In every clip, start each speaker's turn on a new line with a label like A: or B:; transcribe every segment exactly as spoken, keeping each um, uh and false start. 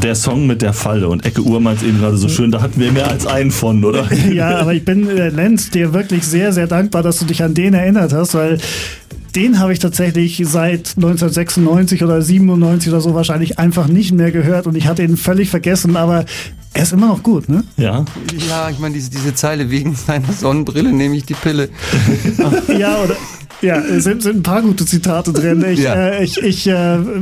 A: Der Song mit der Falle und Ecke Uhr meint eben gerade so schön, da hatten wir mehr als einen von, oder?
B: Ja, aber ich bin, äh, Lenz, dir wirklich sehr, sehr dankbar, dass du dich an den erinnert hast, weil den habe ich tatsächlich seit neunzehnhundertsechsundneunzig oder siebenundneunzig oder so wahrscheinlich einfach nicht mehr gehört und ich hatte ihn völlig vergessen, aber er ist immer noch gut, ne?
A: Ja.
C: Ja, ich meine, diese, diese Zeile, wegen seiner Sonnenbrille nehme ich die Pille.
B: Ja, oder... Ja, es sind, sind ein paar gute Zitate drin. Ich,
C: Ja.
B: äh, ich, ich äh, äh,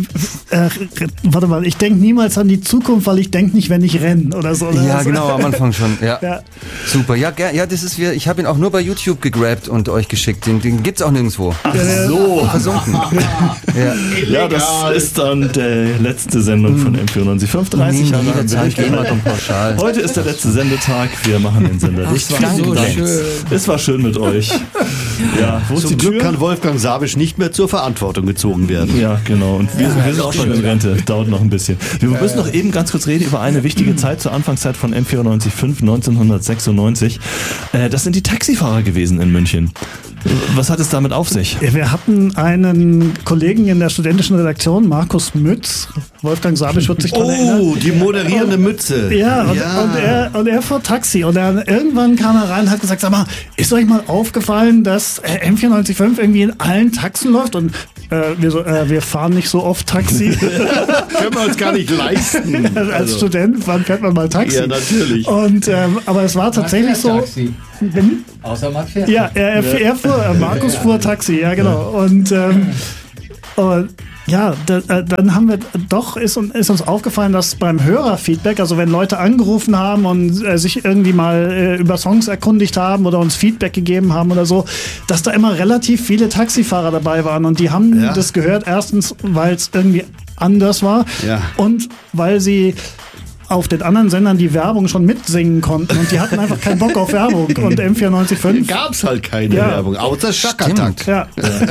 B: warte mal, ich denke niemals an die Zukunft, weil ich denke nicht, wenn ich renne oder so. Oder?
C: Ja, genau, am Anfang schon. Ja,
B: Ja.
C: super. Ja, ger- ja, das ist wir. Ich habe ihn auch nur bei YouTube gegrabt und euch geschickt. Den, den gibt's auch nirgendwo.
A: Ach so.
C: Versunken. Ja.
A: Ja, das ist dann die letzte Sendung von M vierundneunzig Komma fünf. dreißig Jahre haben wir
C: Zeit
A: durchgemacht.
C: GEMA und pauschal.
A: Heute ist der letzte Sendetag. Wir machen den Sender
D: Ach,
A: dicht.
D: es war so schön.
A: Es war schön mit euch. Ja, wo ist
D: Zum
A: die
D: Glück
A: Tür?
D: kann Wolfgang Sabisch nicht mehr zur Verantwortung gezogen werden.
A: Ja, genau. Und wir, wir sind auch schon in Rente. Dauert noch ein bisschen. Wir müssen noch eben ganz kurz reden über eine wichtige Zeit zur Anfangszeit von M vierundneunzig Komma fünf, neunzehnhundertsechsundneunzig. Äh, Das sind die Taxifahrer gewesen in München. Was hat es damit auf sich?
B: Wir hatten einen Kollegen in der studentischen Redaktion, Markus Mütz. Wolfgang Sabisch wird sich dran erinnern.
D: Oh, die moderierende Mütze.
B: Ja, und,
D: Ja.
B: Und, er, und er fuhr Taxi und er, irgendwann kam er rein und hat gesagt, sag mal, ist euch mal aufgefallen, dass äh, M vierundneunzig Komma fünf irgendwie in allen Taxen läuft und äh, wir, so, äh, wir fahren nicht so oft Taxi.
D: Können wir uns gar nicht leisten.
B: Als
D: Also,
B: Student, wann fährt man mal Taxi?
D: Ja, natürlich.
B: Und, ähm, aber es war tatsächlich so... Hm?
E: Außer man fährt.
B: Ja, er, er, er fuhr, äh, Markus fuhr Taxi, ja genau. Und, ähm, und ja, da, äh, dann haben wir doch, ist, uns- ist uns aufgefallen, dass beim Hörerfeedback, also wenn Leute angerufen haben und äh, sich irgendwie mal äh, über Songs erkundigt haben oder uns Feedback gegeben haben oder so, dass da immer relativ viele Taxifahrer dabei waren und die haben
D: Ja.
B: das gehört, erstens, weil es irgendwie anders war
D: Ja.
B: und weil sie auf den anderen Sendern die Werbung schon mitsingen konnten und die hatten einfach keinen Bock auf Werbung und M vierundneunzig Komma fünf
D: Gab's halt keine
B: Ja.
D: Werbung, außer Schakatak.
B: ja.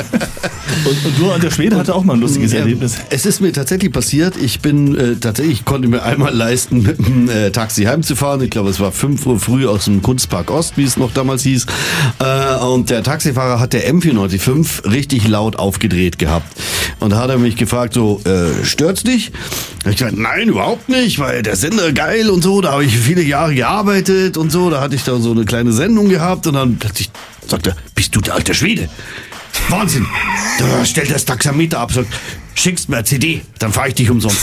A: Und, und du, der Schwede hatte auch mal ein lustiges
D: Ja,
A: Erlebnis.
D: Es ist mir tatsächlich passiert. Ich bin äh, tatsächlich, ich konnte mir einmal leisten, mit dem äh, Taxi heimzufahren. Ich glaube, es war fünf Uhr früh aus dem Kunstpark Ost, wie es noch damals hieß. Äh, und der Taxifahrer hat der M vierundneunzig Komma fünf richtig laut aufgedreht gehabt. Und da hat er mich gefragt, so, äh, stört's dich? Da hab ich gesagt, nein, überhaupt nicht, weil der Sender geil und so, da habe ich viele Jahre gearbeitet und so, da hatte ich da so eine kleine Sendung gehabt und dann plötzlich sagt er, bist du der alte Schwede? Wahnsinn! Da stellt das Taxameter ab, sagt, schickst mir eine C D, dann fahre ich dich umsonst.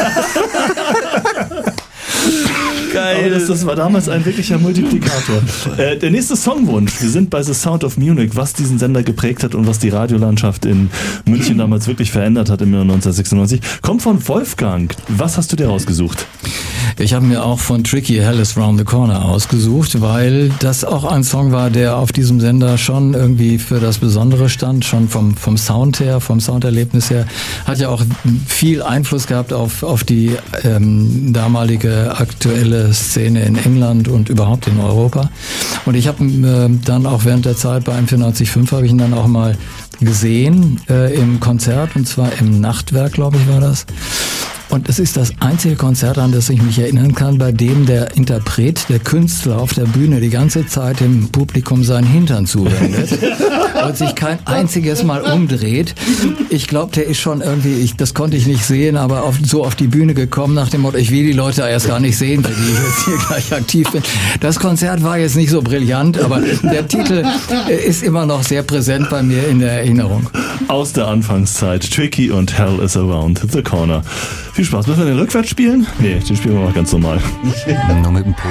A: Geil. Das, das war damals ein wirklicher Multiplikator. Äh, der nächste Songwunsch. Wir sind bei The Sound of Munich, was diesen Sender geprägt hat und was die Radiolandschaft in München damals wirklich verändert hat im Jahr neunzehnhundertsechsundneunzig. Kommt von Wolfgang. Was hast du dir rausgesucht?
E: Ich habe mir auch von Tricky Hell is Round the Corner ausgesucht, weil das auch ein Song war, der auf diesem Sender schon irgendwie für das Besondere stand, schon vom, vom Sound her, vom Sounderlebnis her. Hat ja auch viel Einfluss gehabt auf, auf die ähm, damalige aktuelle Szene in England und überhaupt in Europa. Und ich habe äh, dann auch während der Zeit bei M vierundneunzig Komma fünf habe ich ihn dann auch mal gesehen äh, im Konzert, und zwar im Nachtwerk, glaube ich, war das. Und es ist das einzige Konzert, an das ich mich erinnern kann, bei dem der Interpret, der Künstler auf der Bühne die ganze Zeit dem Publikum seinen Hintern zuwendet und sich kein einziges Mal umdreht. Ich glaube, der ist schon irgendwie, ich, das konnte ich nicht sehen, aber auf, so auf die Bühne gekommen nach dem Motto, ich will die Leute erst gar nicht sehen, für die ich jetzt hier gleich aktiv bin. Das Konzert war jetzt nicht so brillant, aber der Titel äh, ist immer noch sehr präsent bei mir in der Erinnerung.
A: Aus der Anfangszeit. Tricky und Hell is Around the Corner. Viel Spaß. Müssen wir den rückwärts spielen? Nee, den spielen wir mal ganz normal.
C: Nur mit dem Po.